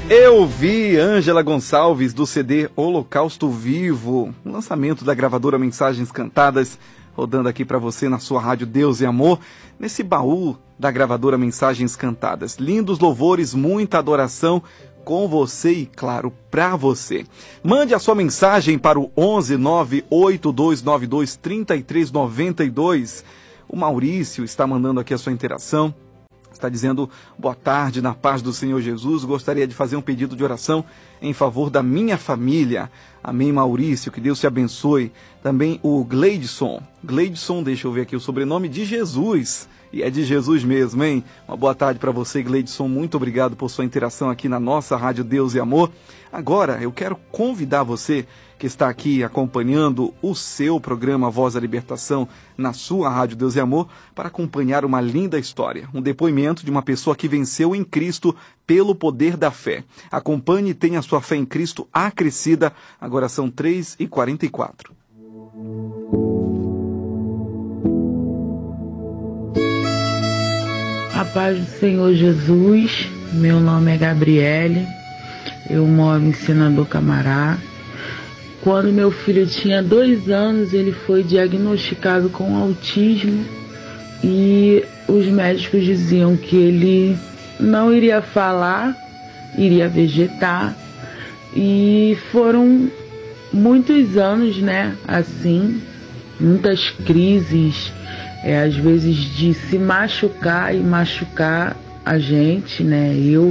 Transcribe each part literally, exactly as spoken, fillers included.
Eu vi Ângela Gonçalves do C D Holocausto Vivo, um lançamento da gravadora Mensagens Cantadas, rodando aqui para você na sua rádio Deus e Amor, nesse baú da gravadora Mensagens Cantadas. Lindos louvores, muita adoração com você e, claro, para você. Mande a sua mensagem para o onze nove oito dois nove dois três três nove dois. O Maurício está mandando aqui a sua interação. Está dizendo, boa tarde, na paz do Senhor Jesus, gostaria de fazer um pedido de oração em favor da minha família. Amém, Maurício, que Deus te abençoe. Também o Gleidson, Gleidson, deixa eu ver aqui o sobrenome de Jesus, e é de Jesus mesmo, hein? Uma boa tarde para você, Gleidson, muito obrigado por sua interação aqui na nossa Rádio Deus e Amor. Agora, eu quero convidar você que está aqui acompanhando o seu programa Voz da Libertação na sua Rádio Deus e Amor para acompanhar uma linda história, um depoimento de uma pessoa que venceu em Cristo pelo poder da fé. Acompanhe e tenha sua fé em Cristo acrescida. Agora são três e quarenta e quatro. A paz do Senhor Jesus, meu nome é Gabriele, eu moro em Senador Camará. Quando meu filho tinha dois anos, ele foi diagnosticado com autismo e os médicos diziam que ele não iria falar, iria vegetar, e foram muitos anos, né, assim, muitas crises, é, às vezes de se machucar e machucar a gente, né, eu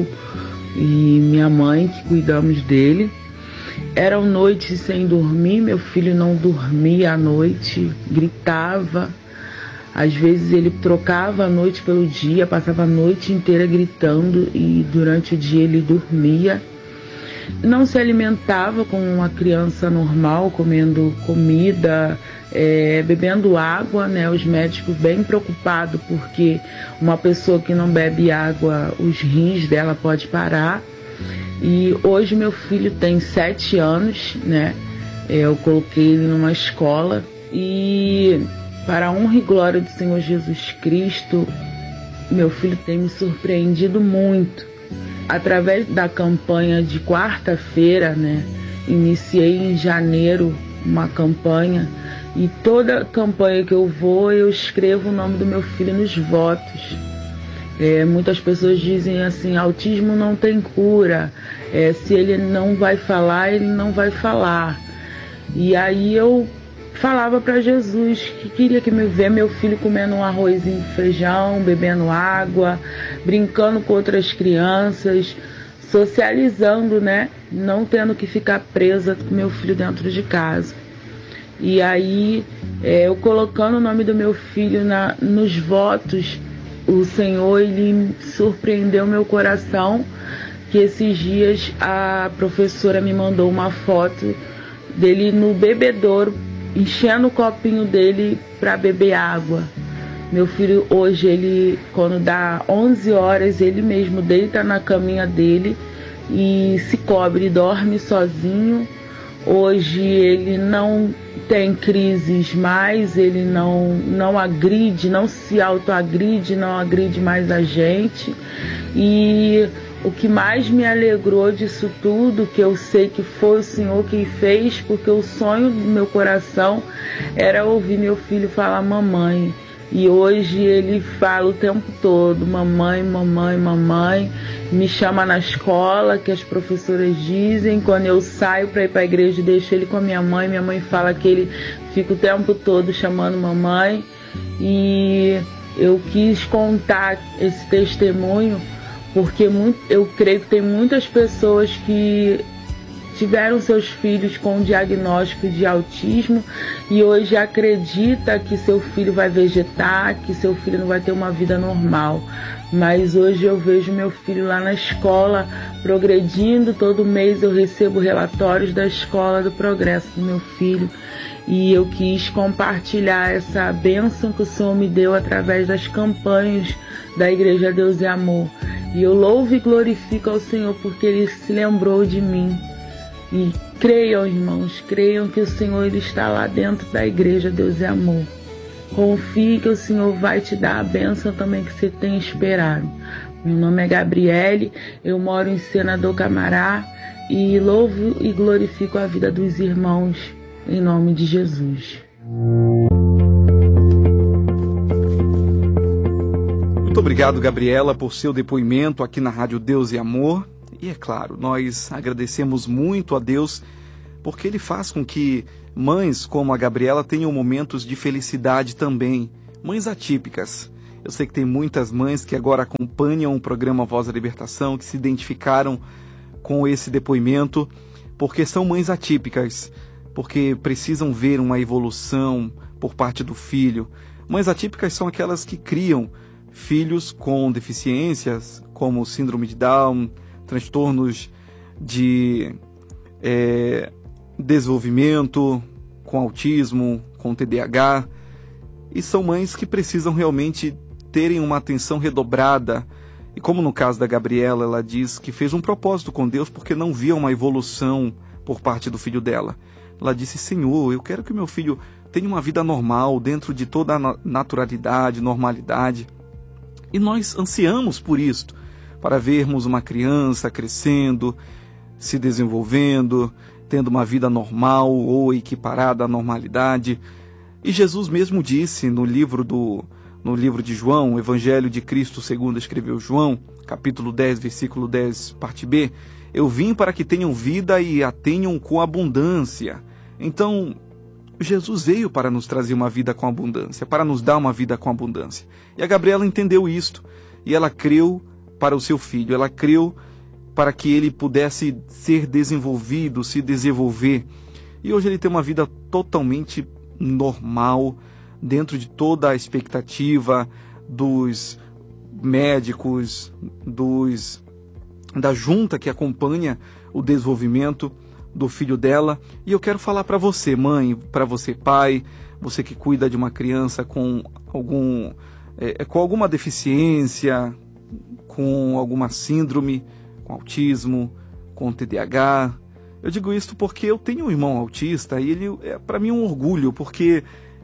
e minha mãe que cuidamos dele. Eram noites sem dormir, meu filho não dormia à noite, gritava. Às vezes ele trocava a noite pelo dia, passava a noite inteira gritando e durante o dia ele dormia. Não se alimentava como uma criança normal, comendo comida, é, bebendo água, né? Os médicos bem preocupados porque uma pessoa que não bebe água, os rins dela pode parar. E hoje meu filho tem sete anos, né? Eu coloquei ele numa escola e, para a honra e glória do Senhor Jesus Cristo, meu filho tem me surpreendido muito. Através da campanha de quarta-feira, né? Iniciei em janeiro uma campanha e toda campanha que eu vou, eu escrevo o nome do meu filho nos votos. É, muitas pessoas dizem assim, autismo não tem cura, é, se ele não vai falar, ele não vai falar. E aí eu falava para Jesus que queria que me ver meu filho comendo um arrozinho com feijão, bebendo água, brincando com outras crianças, socializando, né? Não tendo que ficar presa com meu filho dentro de casa. E aí é, eu colocando o nome do meu filho na, nos votos, o Senhor, ele surpreendeu meu coração, que esses dias a professora me mandou uma foto dele no bebedouro, enchendo o copinho dele para beber água. Meu filho hoje, ele, quando dá onze horas, ele mesmo deita na caminha dele e se cobre, dorme sozinho. Hoje ele não tem crises mais, ele não, não agride, não se autoagride, não agride mais a gente. E o que mais me alegrou disso tudo, que eu sei que foi o Senhor que fez, porque o sonho do meu coração era ouvir meu filho falar mamãe. E hoje ele fala o tempo todo, mamãe, mamãe, mamãe, me chama na escola, que as professoras dizem, quando eu saio para ir para a igreja, deixo ele com a minha mãe, minha mãe fala que ele fica o tempo todo chamando mamãe. E eu quis contar esse testemunho, porque muito, eu creio que tem muitas pessoas que tiveram seus filhos com diagnóstico de autismo e hoje acredita que seu filho vai vegetar, que seu filho não vai ter uma vida normal. Mas hoje eu vejo meu filho lá na escola progredindo, todo mês eu recebo relatórios da escola do progresso do meu filho e eu quis compartilhar essa bênção que o Senhor me deu através das campanhas da Igreja Deus e Amor. E eu louvo e glorifico ao Senhor porque Ele se lembrou de mim. E creiam, irmãos, creiam que o Senhor ele está lá dentro da Igreja Deus e Amor. Confie que o Senhor vai te dar a bênção também que você tem esperado. Meu nome é Gabriele, eu moro em Senador Camará e louvo e glorifico a vida dos irmãos em nome de Jesus. Muito obrigado, Gabriela, por seu depoimento aqui na Rádio Deus e Amor. E é claro, nós agradecemos muito a Deus porque Ele faz com que mães como a Gabriela tenham momentos de felicidade também, mães atípicas. Eu sei que tem muitas mães que agora acompanham o programa Voz da Libertação, que se identificaram com esse depoimento, porque são mães atípicas, porque precisam ver uma evolução por parte do filho. Mães atípicas são aquelas que criam filhos com deficiências, como síndrome de Down, transtornos de é, desenvolvimento, com autismo, com T D A H, e são mães que precisam realmente terem uma atenção redobrada. E como no caso da Gabriela, ela diz que fez um propósito com Deus porque não via uma evolução por parte do filho dela. Ela disse: Senhor, eu quero que meu filho tenha uma vida normal, dentro de toda a naturalidade, normalidade. E nós ansiamos por isto, para vermos uma criança crescendo, se desenvolvendo, tendo uma vida normal ou equiparada à normalidade. E Jesus mesmo disse no livro, do, no livro de João, o Evangelho de Cristo segundo escreveu João, capítulo dez, versículo dez, parte B, eu vim para que tenham vida e a tenham com abundância. Então, Jesus veio para nos trazer uma vida com abundância, para nos dar uma vida com abundância. E a Gabriela entendeu isto, e ela creu para o seu filho, ela creu para que ele pudesse ser desenvolvido, se desenvolver. E hoje ele tem uma vida totalmente normal, dentro de toda a expectativa dos médicos, dos, da junta que acompanha o desenvolvimento do filho dela. E eu quero falar para você, mãe, para você, pai, você que cuida de uma criança com, algum, é, com alguma deficiência, com alguma síndrome, com autismo, com T D A H. Eu digo isso porque eu tenho um irmão autista e ele é para mim um orgulho, porque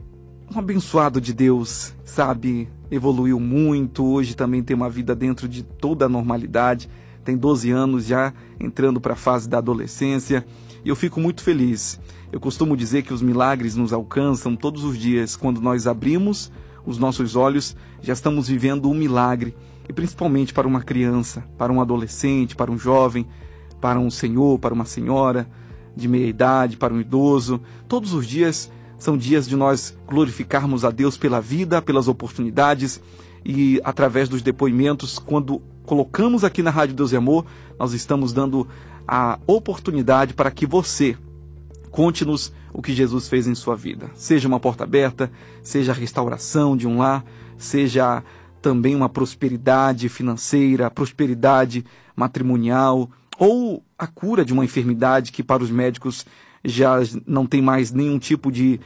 um abençoado de Deus, sabe, evoluiu muito, hoje também tem uma vida dentro de toda a normalidade, tem doze anos já, entrando para a fase da adolescência, e eu fico muito feliz. Eu costumo dizer que os milagres nos alcançam todos os dias. Quando nós abrimos os nossos olhos, já estamos vivendo um milagre, e principalmente para uma criança, para um adolescente, para um jovem, para um senhor, para uma senhora de meia idade, para um idoso. Todos os dias são dias de nós glorificarmos a Deus pela vida, pelas oportunidades, e através dos depoimentos, quando colocamos aqui na Rádio Deus e Amor, nós estamos dando a oportunidade para que você conte-nos o que Jesus fez em sua vida. Seja uma porta aberta, seja a restauração de um lar, seja também uma prosperidade financeira, prosperidade matrimonial, ou a cura de uma enfermidade que para os médicos já não tem mais nenhum tipo de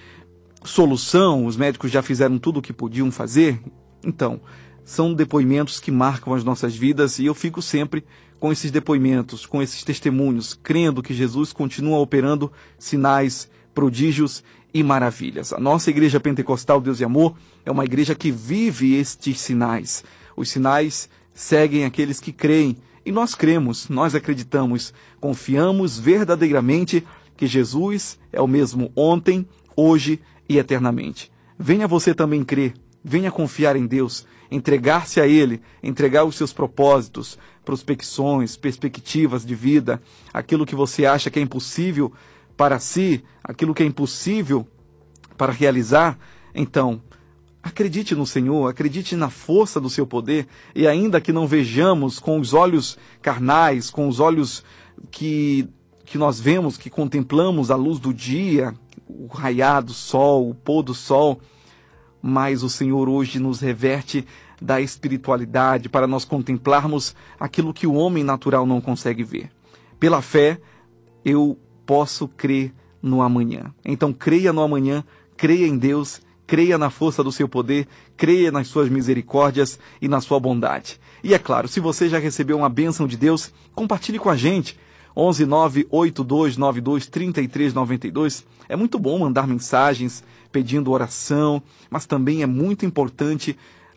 solução, os médicos já fizeram tudo o que podiam fazer. Então, são depoimentos que marcam as nossas vidas, e eu fico sempre com esses depoimentos, com esses testemunhos, crendo que Jesus continua operando sinais, prodígios e maravilhas. A nossa Igreja Pentecostal Deus e Amor é uma igreja que vive estes sinais. Os sinais seguem aqueles que creem, e nós cremos, nós acreditamos, confiamos verdadeiramente que Jesus é o mesmo ontem, hoje e eternamente. Venha você também crer, venha confiar em Deus, entregar-se a Ele, entregar os seus propósitos, prospecções, perspectivas de vida, aquilo que você acha que é impossível para si, aquilo que é impossível para realizar. Então, acredite no Senhor, acredite na força do seu poder, e ainda que não vejamos com os olhos carnais, com os olhos que, que nós vemos, que contemplamos a luz do dia, o raiar do sol, o pôr do sol, mas o Senhor hoje nos reverte da espiritualidade para nós contemplarmos aquilo que o homem natural não consegue ver. Pela fé, eu posso crer no amanhã. Então creia no amanhã, creia em Deus, creia na força do seu poder, creia nas suas misericórdias e na sua bondade. E é claro, se você já recebeu uma bênção de Deus, compartilhe com a gente. onze nove oito dois nove dois três três nove dois. É muito bom mandar mensagens pedindo oração, mas também é muito importante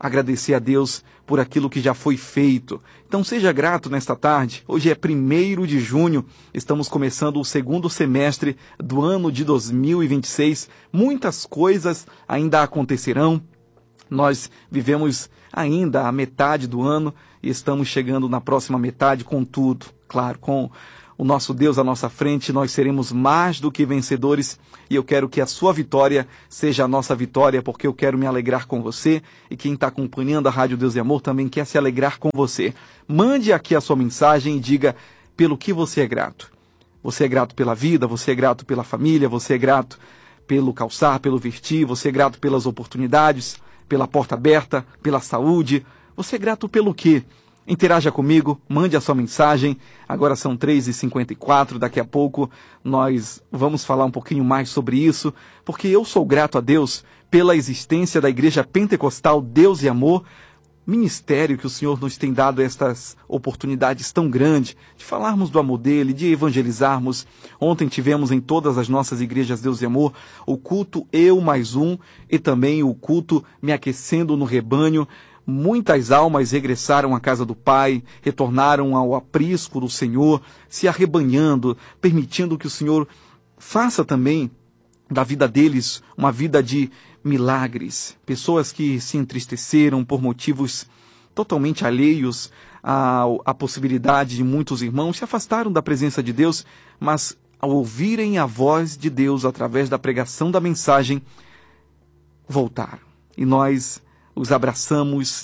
agradecer a Deus por aquilo que já foi feito. Então seja grato nesta tarde. Hoje é primeiro de junho, estamos começando o segundo semestre do ano de dois mil e vinte e seis. Muitas coisas ainda acontecerão. Nós vivemos ainda a metade do ano e estamos chegando na próxima metade com tudo. Claro, com o nosso Deus à nossa frente, nós seremos mais do que vencedores, e eu quero que a sua vitória seja a nossa vitória, porque eu quero me alegrar com você, e quem está acompanhando a Rádio Deus e Amor também quer se alegrar com você. Mande aqui a sua mensagem e diga pelo que você é grato. Você é grato pela vida, você é grato pela família, você é grato pelo calçar, pelo vestir, você é grato pelas oportunidades, pela porta aberta, pela saúde. Você é grato pelo quê? Interaja comigo, mande a sua mensagem. Agora são três e cinquenta e quatro, daqui a pouco nós vamos falar um pouquinho mais sobre isso, porque eu sou grato a Deus pela existência da Igreja Pentecostal Deus e Amor, ministério que o Senhor nos tem dado estas oportunidades tão grandes de falarmos do amor dele, de evangelizarmos. Ontem tivemos em todas as nossas igrejas Deus e Amor o culto Eu Mais Um e também o culto Me Aquecendo no Rebanho. Muitas almas regressaram à casa do Pai, retornaram ao aprisco do Senhor, se arrebanhando, permitindo que o Senhor faça também da vida deles uma vida de milagres. Pessoas que se entristeceram por motivos totalmente alheios à, à possibilidade de muitos irmãos se afastaram da presença de Deus, mas ao ouvirem a voz de Deus através da pregação da mensagem, voltaram. E nós os abraçamos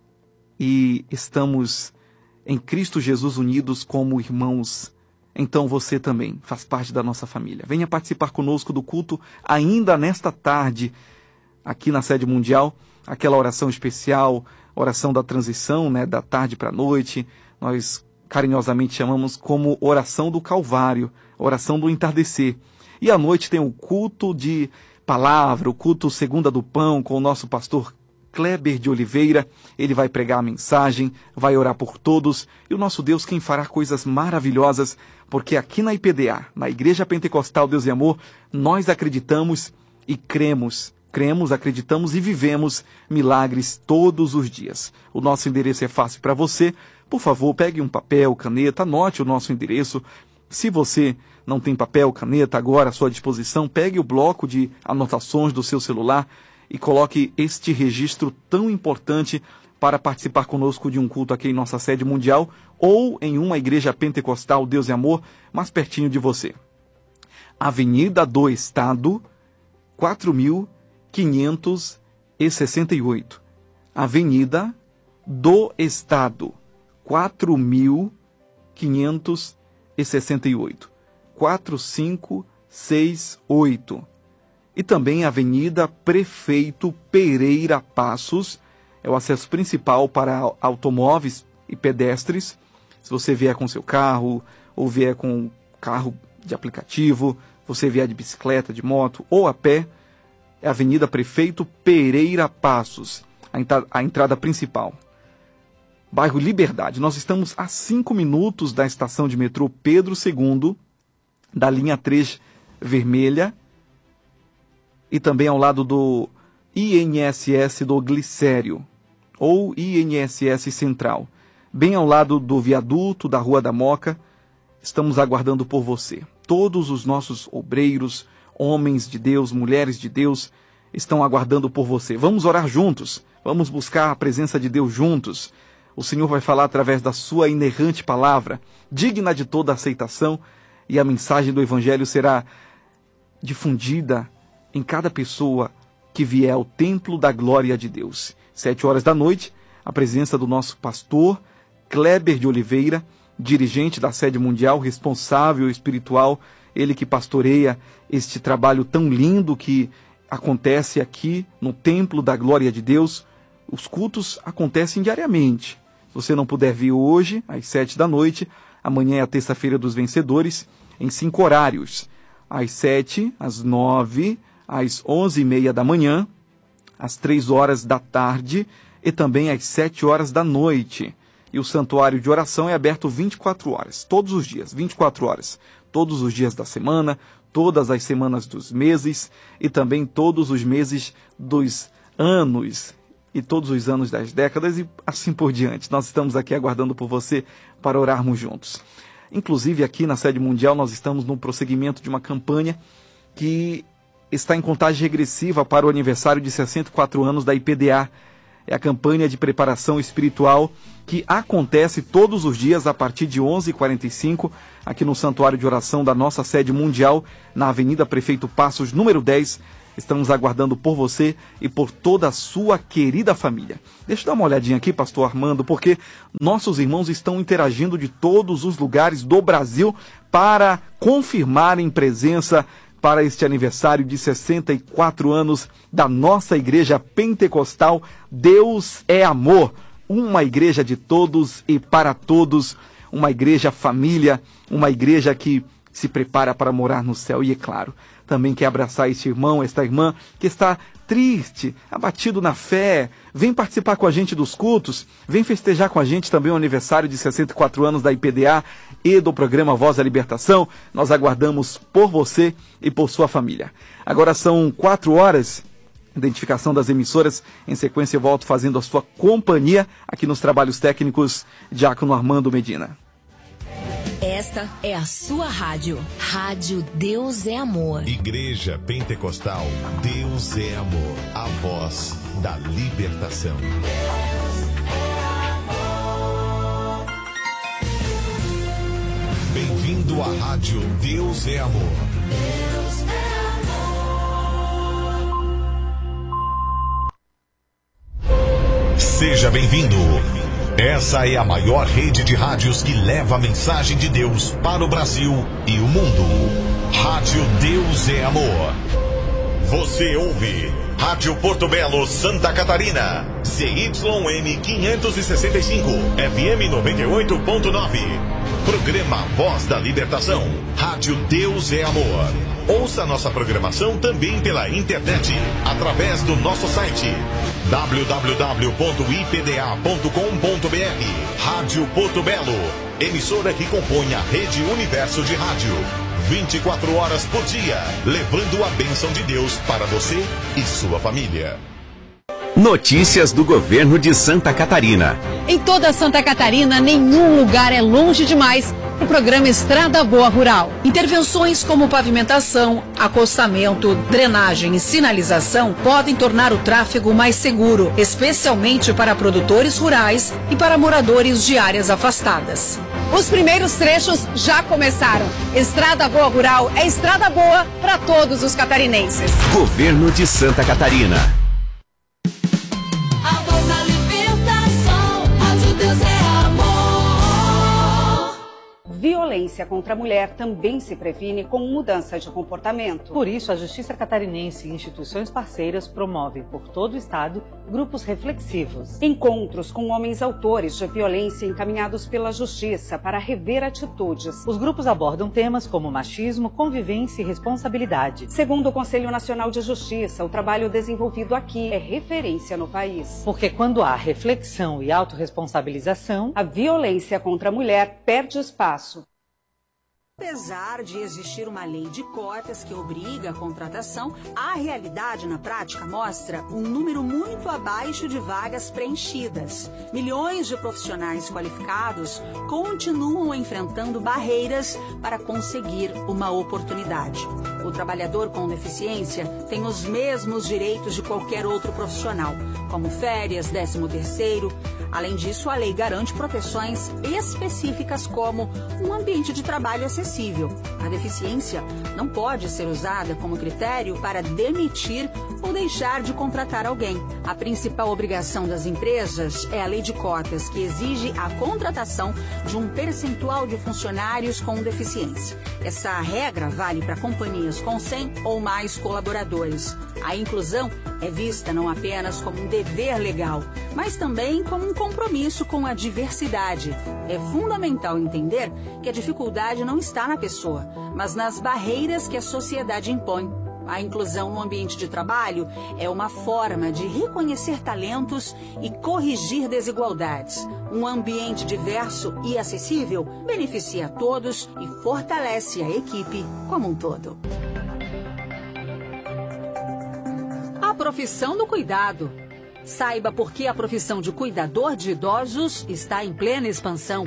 e estamos em Cristo Jesus unidos como irmãos. Então você também faz parte da nossa família. Venha participar conosco do culto ainda nesta tarde, aqui na Sede Mundial, aquela oração especial, oração da transição, né, da tarde para a noite. Nós carinhosamente chamamos como oração do Calvário, oração do entardecer. E à noite tem o culto de palavra, o culto segunda do pão com o nosso pastor Kleber de Oliveira. Ele vai pregar a mensagem, vai orar por todos, e o nosso Deus quem fará coisas maravilhosas, porque aqui na I P D A, na Igreja Pentecostal Deus e Amor, nós acreditamos e cremos, cremos, acreditamos e vivemos milagres todos os dias. O nosso endereço é fácil para você. Por favor, pegue um papel, caneta, anote o nosso endereço. Se você não tem papel, caneta agora à sua disposição, pegue o bloco de anotações do seu celular e coloque este registro tão importante para participar conosco de um culto aqui em nossa sede mundial ou em uma igreja pentecostal Deus e Amor mais pertinho de você. Avenida do Estado, quatro mil quinhentos e sessenta e oito. Avenida do Estado, quatro mil quinhentos e sessenta e oito. quatro cinco seis oito. E também a Avenida Prefeito Pereira Passos, é o acesso principal para automóveis e pedestres. Se você vier com seu carro, ou vier com carro de aplicativo, você vier de bicicleta, de moto ou a pé, é a Avenida Prefeito Pereira Passos, a, entra- a entrada principal. Bairro Liberdade, nós estamos a cinco minutos da estação de metrô Pedro segundo, da linha três vermelha, e também ao lado do I N S S do Glicério, ou I N S S Central, bem ao lado do viaduto da Rua da Moca. Estamos aguardando por você. Todos os nossos obreiros, homens de Deus, mulheres de Deus, estão aguardando por você. Vamos orar juntos, vamos buscar a presença de Deus juntos. O Senhor vai falar através da sua inerrante palavra, digna de toda aceitação, e a mensagem do Evangelho será difundida em cada pessoa que vier ao templo da glória de Deus. Sete horas da noite, a presença do nosso pastor Kleber de Oliveira, dirigente da Sede Mundial, responsável espiritual, ele que pastoreia este trabalho tão lindo que acontece aqui no templo da glória de Deus. Os cultos acontecem diariamente. Se você não puder vir hoje, às sete da noite, amanhã é a terça-feira dos vencedores, em cinco horários. Às sete, às nove, às onze e meia da manhã, às três horas da tarde e também às sete horas da noite. E o santuário de oração é aberto vinte e quatro horas, todos os dias, vinte e quatro horas. Todos os dias da semana, todas as semanas dos meses e também todos os meses dos anos. e todos os anos das décadas e assim por diante. Nós estamos aqui aguardando por você para orarmos juntos. Inclusive aqui na sede mundial nós estamos no prosseguimento de uma campanha que está em contagem regressiva para o aniversário de sessenta e quatro anos da I P D A. É a campanha de preparação espiritual que acontece todos os dias a partir de onze e quarenta e cinco, aqui no Santuário de Oração da nossa sede mundial, na Avenida Prefeito Passos, número dez. Estamos aguardando por você e por toda a sua querida família. Deixa eu dar uma olhadinha aqui, pastor Armando, porque nossos irmãos estão interagindo de todos os lugares do Brasil para confirmarem presença para este aniversário de sessenta e quatro anos da nossa Igreja Pentecostal Deus é Amor, uma igreja de todos e para todos, uma igreja família, uma igreja que se prepara para morar no céu. E é claro, também quer abraçar este irmão, esta irmã que está triste, abatido na fé, vem participar com a gente dos cultos, vem festejar com a gente também o aniversário de sessenta e quatro anos da I P D A e do programa Voz da Libertação. Nós aguardamos por você e por sua família. Agora são quatro horas, identificação das emissoras. Em sequência eu volto fazendo a sua companhia aqui nos trabalhos técnicos, Diácono Armando Medina. Esta é a sua rádio. Rádio Deus é Amor. Igreja Pentecostal Deus é Amor. A voz da libertação. Deus é amor. Bem-vindo à rádio Deus é Amor. Deus é amor. Seja bem-vindo. Essa é a maior rede de rádios que leva a mensagem de Deus para o Brasil e o mundo. Rádio Deus é Amor. Você ouve Rádio Porto Belo, Santa Catarina. C Y M quinhentos e sessenta e cinco, F M noventa e oito ponto nove. Programa Voz da Libertação. Rádio Deus é Amor. Ouça nossa programação também pela internet, através do nosso site w w w ponto i p d a ponto com ponto b r. Rádio Porto Belo, emissora que compõe a rede Universo de Rádio. vinte e quatro horas por dia, levando a bênção de Deus para você e sua família. Notícias do governo de Santa Catarina. Em toda Santa Catarina, nenhum lugar é longe demais para o programa Estrada Boa Rural. Intervenções como pavimentação, acostamento, drenagem e sinalização podem tornar o tráfego mais seguro, especialmente para produtores rurais e para moradores de áreas afastadas. Os primeiros trechos já começaram. Estrada Boa Rural é estrada boa para todos os catarinenses. Governo de Santa Catarina. Violência contra a mulher também se previne com mudança de comportamento. Por isso, a Justiça Catarinense e instituições parceiras promovem por todo o estado grupos reflexivos. Encontros com homens autores de violência encaminhados pela Justiça para rever atitudes. Os grupos abordam temas como machismo, convivência e responsabilidade. Segundo o Conselho Nacional de Justiça, o trabalho desenvolvido aqui é referência no país. Porque quando há reflexão e autorresponsabilização, a violência contra a mulher perde espaço. Apesar de existir uma lei de cotas que obriga a contratação, a realidade na prática mostra um número muito abaixo de vagas preenchidas. Milhões de profissionais qualificados continuam enfrentando barreiras para conseguir uma oportunidade. O trabalhador com deficiência tem os mesmos direitos de qualquer outro profissional, como férias, décimo terceiro. Além disso, a lei garante proteções específicas como um ambiente de trabalho acessível. A deficiência não pode ser usada como critério para demitir ou deixar de contratar alguém. A principal obrigação das empresas é a lei de cotas, que exige a contratação de um percentual de funcionários com deficiência. Essa regra vale para companhias com cem ou mais colaboradores. A inclusão é vista não apenas como um dever legal, mas também como um compromisso com a diversidade. É fundamental entender que a dificuldade não está na pessoa, mas nas barreiras que a sociedade impõe. A inclusão no ambiente de trabalho é uma forma de reconhecer talentos e corrigir desigualdades. Um ambiente diverso e acessível beneficia a todos e fortalece a equipe como um todo. A profissão do cuidado. Saiba por que a profissão de cuidador de idosos está em plena expansão.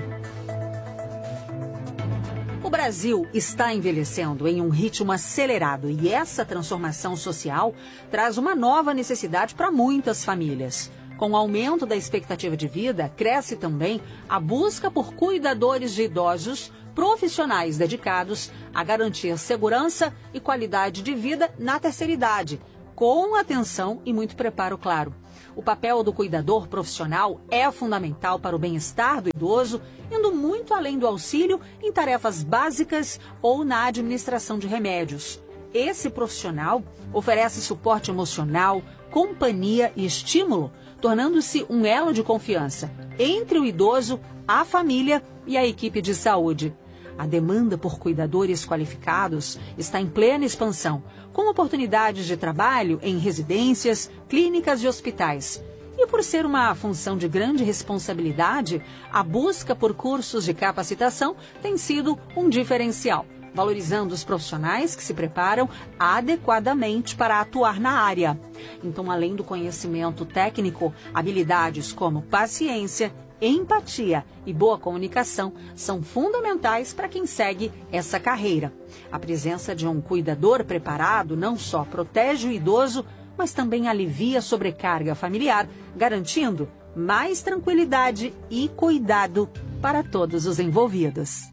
O Brasil está envelhecendo em um ritmo acelerado e essa transformação social traz uma nova necessidade para muitas famílias. Com o aumento da expectativa de vida, cresce também a busca por cuidadores de idosos, profissionais dedicados a garantir segurança e qualidade de vida na terceira idade, com atenção e muito preparo, claro. O papel do cuidador profissional é fundamental para o bem-estar do idoso, indo muito além do auxílio em tarefas básicas ou na administração de remédios. Esse profissional oferece suporte emocional, companhia e estímulo, tornando-se um elo de confiança entre o idoso, a família e a equipe de saúde. A demanda por cuidadores qualificados está em plena expansão, com oportunidades de trabalho em residências, clínicas e hospitais. E por ser uma função de grande responsabilidade, a busca por cursos de capacitação tem sido um diferencial, valorizando os profissionais que se preparam adequadamente para atuar na área. Então, além do conhecimento técnico, habilidades como paciência, empatia e boa comunicação são fundamentais para quem segue essa carreira. A presença de um cuidador preparado não só protege o idoso, mas também alivia a sobrecarga familiar, garantindo mais tranquilidade e cuidado para todos os envolvidos.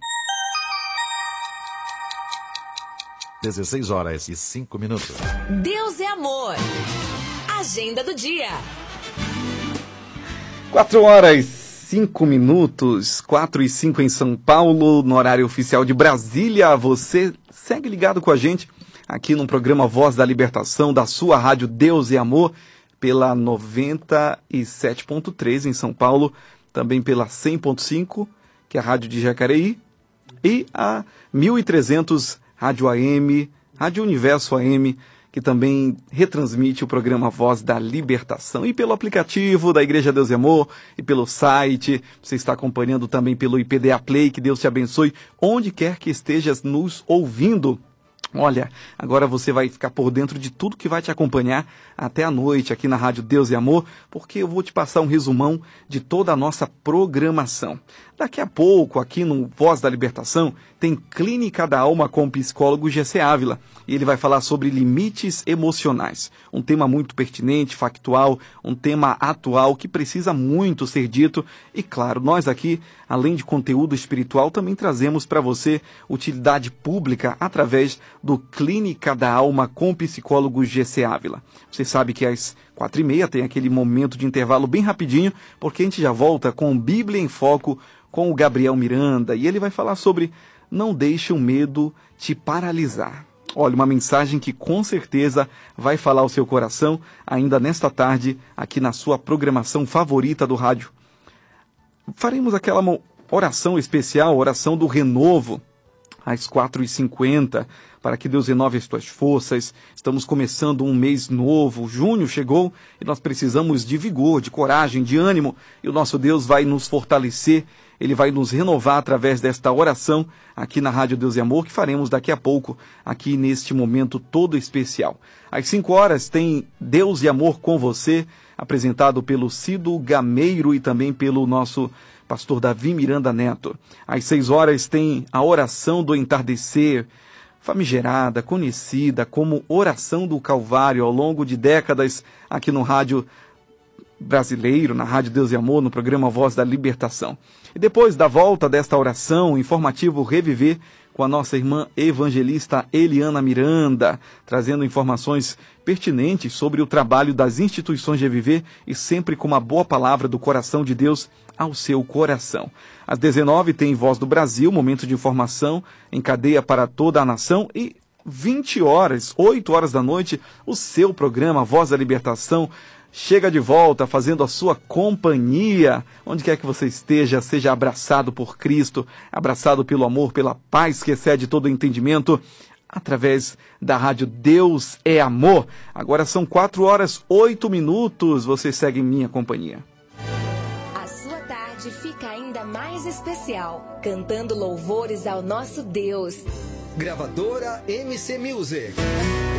dezesseis horas e cinco minutos. Deus é amor. Agenda do dia. quatro horas, cinco minutos, quatro e cinco em São Paulo, no horário oficial de Brasília. Você segue ligado com a gente aqui no programa Voz da Libertação, da sua rádio Deus é Amor, pela noventa e sete ponto três em São Paulo, também pela cem ponto cinco, que é a rádio de Jacareí, e a mil e trezentos Rádio A M, Rádio Universo A M, que também retransmite o programa Voz da Libertação. E pelo aplicativo da Igreja Deus e Amor, e pelo site, você está acompanhando também pelo I P D A Play, que Deus te abençoe, onde quer que estejas nos ouvindo. Olha, agora você vai ficar por dentro de tudo que vai te acompanhar até a noite aqui na Rádio Deus e Amor, porque eu vou te passar um resumão de toda a nossa programação. Daqui a pouco, aqui no Voz da Libertação, tem Clínica da Alma com o psicólogo G C Ávila. E ele vai falar sobre limites emocionais. Um tema muito pertinente, factual, um tema atual que precisa muito ser dito. E claro, nós aqui, além de conteúdo espiritual, também trazemos para você utilidade pública através do Clínica da Alma com o psicólogo G C Ávila. Você sabe que às quatro e meia tem aquele momento de intervalo bem rapidinho, porque a gente já volta com Bíblia em Foco, com o Gabriel Miranda, e ele vai falar sobre não deixe o medo te paralisar. Olha, uma mensagem que com certeza vai falar ao seu coração ainda nesta tarde, aqui na sua programação favorita do rádio. Faremos aquela oração especial, oração do renovo, às quatro e cinquenta, para que Deus renove as tuas forças. Estamos começando um mês novo, junho chegou, e nós precisamos de vigor, de coragem, de ânimo, e o nosso Deus vai nos fortalecer, Ele vai nos renovar através desta oração aqui na Rádio Deus e Amor, que faremos daqui a pouco, aqui neste momento todo especial. Às cinco horas tem Deus e Amor com você, apresentado pelo Cido Gameiro e também pelo nosso pastor Davi Miranda Neto. Às seis horas tem a oração do entardecer, famigerada, conhecida como oração do Calvário ao longo de décadas aqui no rádio brasileiro, na Rádio Deus e Amor, no programa Voz da Libertação. E depois da volta desta oração, informativo Reviver com a nossa irmã evangelista Eliana Miranda, trazendo informações pertinentes sobre o trabalho das instituições de Reviver e sempre com uma boa palavra do coração de Deus ao seu coração. Às dezenove tem Voz do Brasil, momento de informação em cadeia para toda a nação, e vinte horas, oito horas da noite, o seu programa Voz da Libertação chega de volta, fazendo a sua companhia. Onde quer que você esteja, seja abraçado por Cristo, abraçado pelo amor, pela paz que excede todo o entendimento, através da rádio Deus é Amor. Agora são quatro horas, oito minutos, você segue em minha companhia. A sua tarde fica ainda mais especial, cantando louvores ao nosso Deus. Gravadora M C Music.